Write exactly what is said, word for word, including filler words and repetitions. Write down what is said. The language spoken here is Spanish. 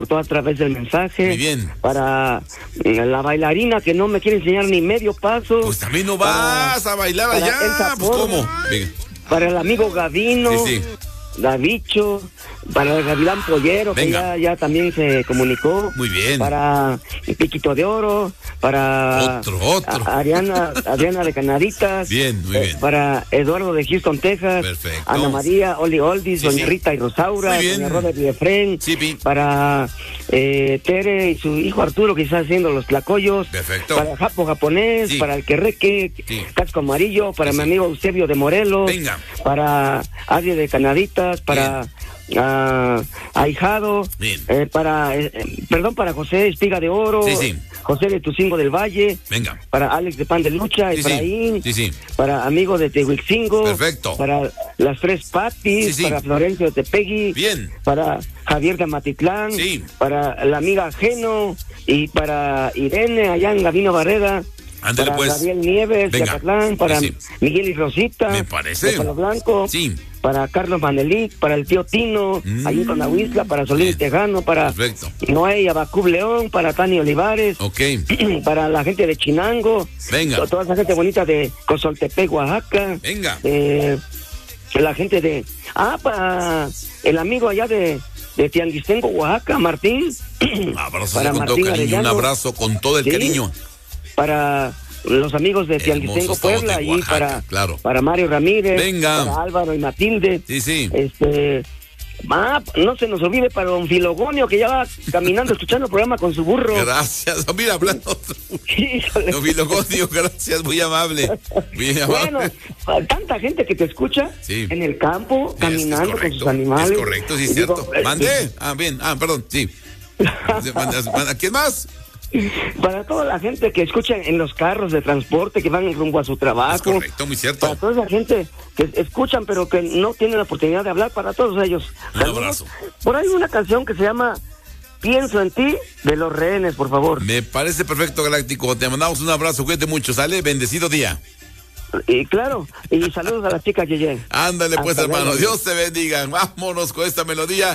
todo a través del mensaje. Muy bien. Para eh, la bailarina que no me quiere enseñar ni medio paso. Pues también no vas para, a bailar allá. Pues cómo. Venga. Para el amigo Gavino. Sí, sí. Davicho, para el Gavilán Pollero, Venga. que ya, ya también se comunicó. Muy bien. Para el Piquito de Oro, para otro, otro. A, Ariana, Adriana de Canaditas. Bien, muy bien. Eh, para Eduardo de Houston, Texas. Perfecto. Ana María, Oli Oldis, sí, doña sí. Rita y Rosaura, Muy bien. doña Robert y Efren. Sí, pi. Para eh, Tere y su hijo Arturo, que está haciendo los tlacoyos. Perfecto. Para Japo Japonés, Sí. para el Querreque, Sí. Casco Amarillo, para Sí, mi sí. amigo Eusebio de Morelos. Venga. Para Adri de Canaditas, para uh, Ahijado, eh, para, eh, perdón, para José Espiga de Oro, sí, sí. José de Tucingo del Valle, venga, para Alex de Pan de Lucha, sí, Efraín, sí, sí. para amigo de Tehuixingo, perfecto, para las tres Patis, sí, sí. para Florencio de Tepegui, bien, para Javier de Matitlán, sí. para la amiga Geno y para Irene allá en Gavino Barrera. Ándale, para pues. Gabriel Nieves, de Acatlán, para sí. Miguel y Rosita, me parece, de Palo Blanco, sí. para Carlos Manelik, para el tío Tino, mm. allí con Ahuizla, para Solín Tejano, para perfecto. Noé y Abacub León, para Tani Olivares, okay. para la gente de Chinango, venga, toda esa gente bonita de Cozoltepec, Oaxaca, venga, eh, la gente de, ah, para el amigo allá de de Tianguistengo, Oaxaca, Martín. Abrazo para con todo cariño, un abrazo con todo el sí, cariño. Para los amigos de Tianguistengo, Puebla, y para, claro. para Mario Ramírez, venga. para Álvaro y Matilde. Sí, sí. Este, ah, no se nos olvide para don Filogonio, que ya va caminando escuchando el programa con su burro. Gracias, mira, hablando. Don Filogonio, gracias, muy amable. Muy amable. Bueno, tanta gente que te escucha sí. en el campo, caminando con sus animales. Es correcto, sí, es cierto. Digo, Mande. Eh, ah, bien, ah, perdón, sí. ¿A quién más? Para toda la gente que escucha en los carros de transporte, que van rumbo a su trabajo. Es correcto, muy cierto. Para toda esa gente que escuchan pero que no tienen la oportunidad de hablar, para todos ellos. Un abrazo. Por ahí una canción que se llama Pienso en ti, de Los Rehenes, por favor. Me parece perfecto, Galáctico. Te mandamos un abrazo, cuídate mucho, ¿sale? Bendecido día. Y claro, y saludos a la chica Yeye. Ándale pues, hasta hermano, luego. Dios te bendiga. Vámonos con esta melodía.